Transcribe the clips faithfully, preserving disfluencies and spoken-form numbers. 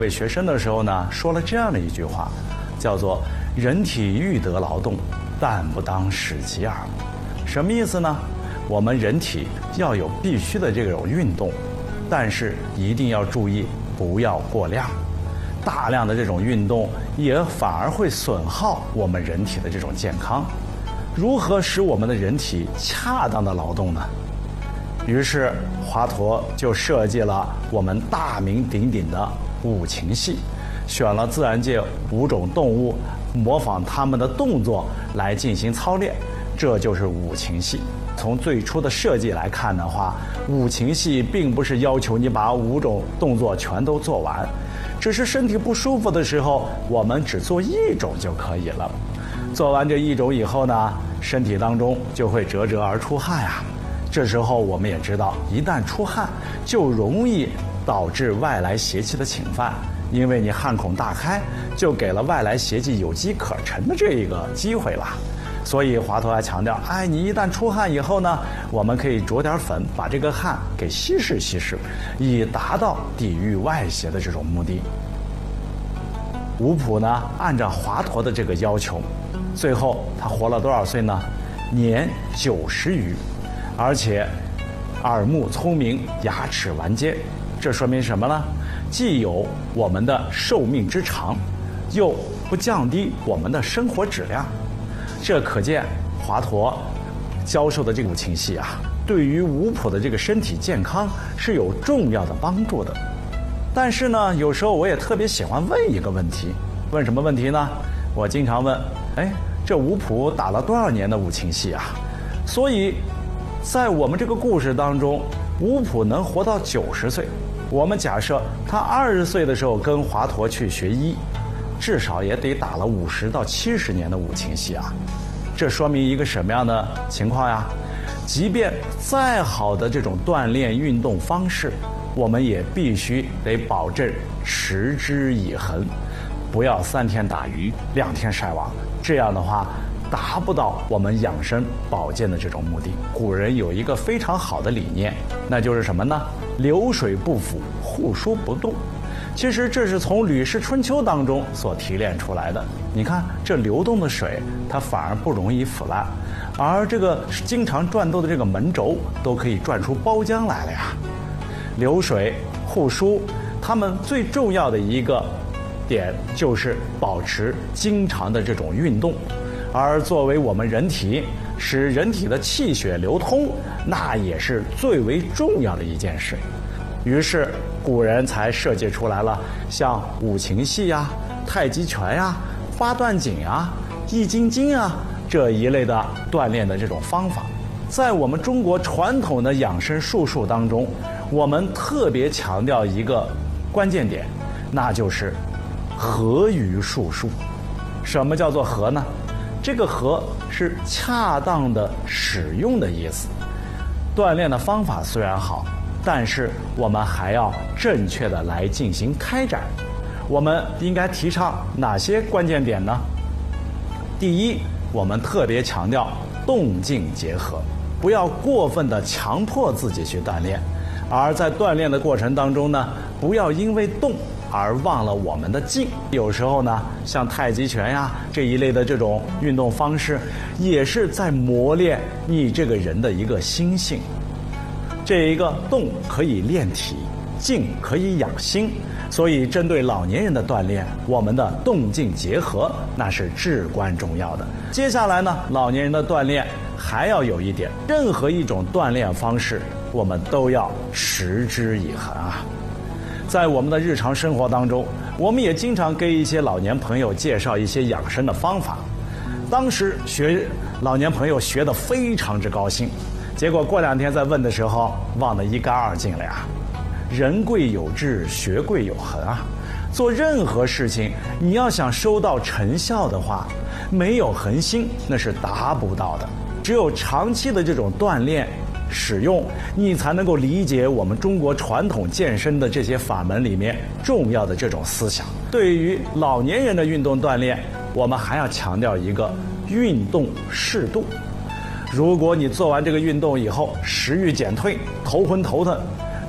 为学生的时候呢，说了这样的一句话，叫做“人体欲得劳动，但不当使其耳”。什么意思呢？我们人体要有必须的这种运动，但是一定要注意不要过量。大量的这种运动也反而会损耗我们人体的这种健康。如何使我们的人体恰当的劳动呢？于是华佗就设计了我们大名鼎鼎的五禽戏，选了自然界五种动物，模仿它们的动作来进行操练，这就是五禽戏。从最初的设计来看的话，五禽戏并不是要求你把五种动作全都做完，只是身体不舒服的时候，我们只做一种就可以了。做完这一种以后呢，身体当中就会折折而出汗啊。这时候我们也知道，一旦出汗，就容易导致外来邪气的侵犯，因为你汗孔大开，就给了外来邪气有机可乘的这一个机会了。所以华佗还强调，哎，你一旦出汗以后呢，我们可以着点粉，把这个汗给稀释稀释，以达到抵御外邪的这种目的。吴普呢，按照华佗的这个要求，最后他活了多少岁呢？年九十余。而且耳目聪明，牙齿完结，这说明什么呢？既有我们的寿命之长，又不降低我们的生活质量。这可见华佗教授的这个五禽戏啊，对于吴普的这个身体健康是有重要的帮助的。但是呢，有时候我也特别喜欢问一个问题，问什么问题呢？我经常问，哎，这吴普打了多少年的五禽戏啊？所以在我们这个故事当中，吴普能活到九十岁，我们假设他二十岁的时候跟华佗去学医，至少也得打了五十到七十年的五禽戏啊。这说明一个什么样的情况呀？即便再好的这种锻炼运动方式，我们也必须得保证持之以恒，不要三天打鱼两天晒网，这样的话达不到我们养生保健的这种目的。古人有一个非常好的理念，那就是什么呢？流水不腐，户枢不动。其实这是从《吕氏春秋》当中所提炼出来的。你看，这流动的水，它反而不容易腐烂，而这个经常转动的这个门轴，都可以转出包浆来了呀。流水、户枢，它们最重要的一个点就是保持经常的这种运动。而作为我们人体使人体的气血流通，那也是最为重要的一件事。于是古人才设计出来了像五禽戏呀、太极拳呀、八段锦呀、易筋经啊这一类的锻炼的这种方法。在我们中国传统的养生术数当中，我们特别强调一个关键点，那就是合于术数。什么叫做合呢？这个合是恰当的使用的意思。锻炼的方法虽然好，但是我们还要正确的来进行开展。我们应该提倡哪些关键点呢？第一，我们特别强调动静结合，不要过分的强迫自己去锻炼，而在锻炼的过程当中呢，不要因为动而忘了我们的静。有时候呢，像太极拳呀这一类的这种运动方式，也是在磨练你这个人的一个心性。这一个动可以练体，静可以养心，所以针对老年人的锻炼，我们的动静结合那是至关重要的。接下来呢，老年人的锻炼还要有一点，任何一种锻炼方式，我们都要持之以恒啊。在我们的日常生活当中，我们也经常给一些老年朋友介绍一些养生的方法。当时学老年朋友学得非常之高兴，结果过两天再问的时候，忘得一干二净了呀。人贵有志，学贵有恒啊。做任何事情，你要想收到成效的话，没有恒心那是达不到的。只有长期的这种锻炼使用，你才能够理解我们中国传统健身的这些法门里面重要的这种思想。对于老年人的运动锻炼，我们还要强调一个运动适度。如果你做完这个运动以后食欲减退、头昏头疼，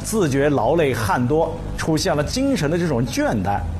自觉劳累汗多，出现了精神的这种倦怠，